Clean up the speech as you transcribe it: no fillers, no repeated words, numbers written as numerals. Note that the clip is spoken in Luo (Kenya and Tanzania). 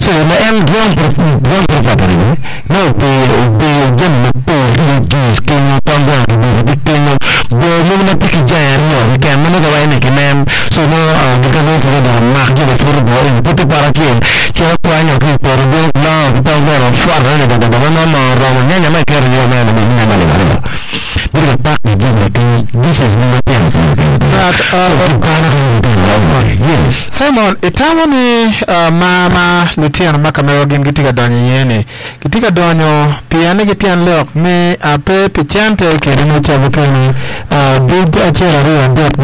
So na en ground property no be gem na po juice kino pangwa di kino bo mo na pikijaya no ke mo na gawa ni kinem so no because of the mark de football in puto para chen che kwa nyo ki por do no pangwa ro far ne da no ro ne ma ke ro na na but back this is not yes Simon itamu ni mama lutian makamero gin gitika donyo yene gitika donyo piane gitian lok me ape pichante kerino chabukeni bid achera rio